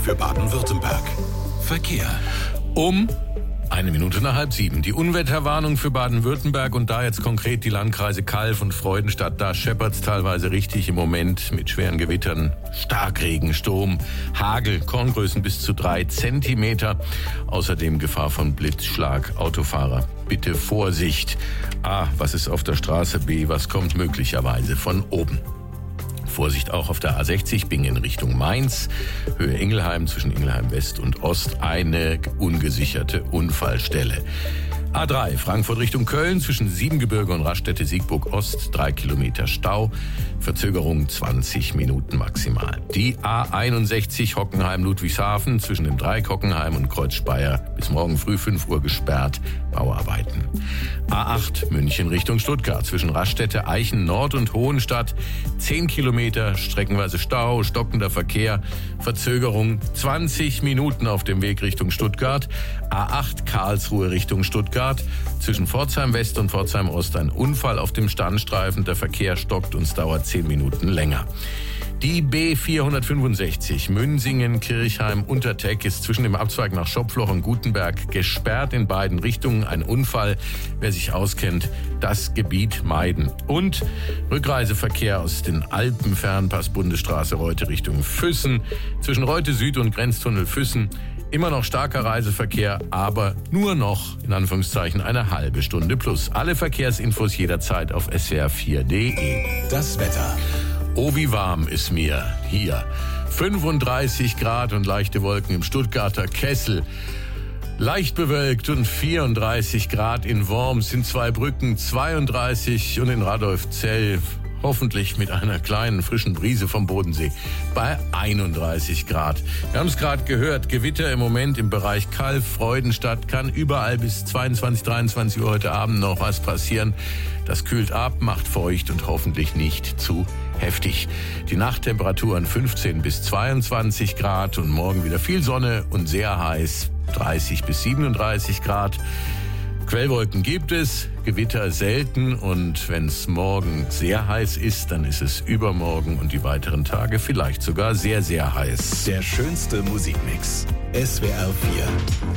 für Baden-Württemberg. Verkehr. Um 6:01. Die Unwetterwarnung für Baden-Württemberg und da jetzt konkret die Landkreise Calw und Freudenstadt. Da scheppert's teilweise richtig im Moment mit schweren Gewittern, Starkregen, Sturm, Hagel, Korngrößen bis zu 3 Zentimeter. Außerdem Gefahr von Blitzschlag. Autofahrer, bitte Vorsicht. A, was ist auf der Straße? B, was kommt möglicherweise von oben? Vorsicht auch auf der A60 Bingen in Richtung Mainz, Höhe Ingelheim, zwischen Ingelheim West und Ost eine ungesicherte Unfallstelle. A3 Frankfurt Richtung Köln, zwischen Siebengebirge und Raststätte-Siegburg Ost 3 Kilometer Stau, Verzögerung 20 Minuten maximal. Die A61 Hockenheim-Ludwigshafen, zwischen dem Dreieck Hockenheim und Kreuz Speyer bis morgen früh 5 Uhr gesperrt, Bauarbeiten. A8 München Richtung Stuttgart, zwischen Raststätte, Eichen Nord und Hohenstadt 10 Kilometer, streckenweise Stau, stockender Verkehr, Verzögerung 20 Minuten auf dem Weg Richtung Stuttgart. A8 Karlsruhe Richtung Stuttgart, zwischen Pforzheim West und Pforzheim Ost ein Unfall auf dem Standstreifen, der Verkehr stockt und es dauert 10 Minuten länger. Die B465 Münsingen-Kirchheim-Unterteck ist zwischen dem Abzweig nach Schopfloch und Gutenberg gesperrt in beiden Richtungen. Ein Unfall. Wer sich auskennt, das Gebiet meiden. Und Rückreiseverkehr aus den Alpen, Fernpass Bundesstraße Reute Richtung Füssen. Zwischen Reute Süd und Grenztunnel Füssen immer noch starker Reiseverkehr, aber nur noch, in Anführungszeichen, eine halbe Stunde plus. Alle Verkehrsinfos jederzeit auf swr4.de. Das Wetter. Oh, wie warm ist mir hier. 35 Grad und leichte Wolken im Stuttgarter Kessel. Leicht bewölkt und 34 Grad in Worms, in Zweibrücken 32 und in Radolfzell hoffentlich mit einer kleinen frischen Brise vom Bodensee bei 31 Grad. Wir haben es gerade gehört, Gewitter im Moment im Bereich Calw, Freudenstadt, kann überall bis 22, 23 Uhr heute Abend noch was passieren. Das kühlt ab, macht feucht und hoffentlich nicht zu heftig. Die Nachttemperaturen 15 bis 22 Grad und morgen wieder viel Sonne und sehr heiß, 30 bis 37 Grad. Quellwolken gibt es, Gewitter selten und wenn es morgen sehr heiß ist, dann ist es übermorgen und die weiteren Tage vielleicht sogar sehr, sehr heiß. Der schönste Musikmix. SWR 4.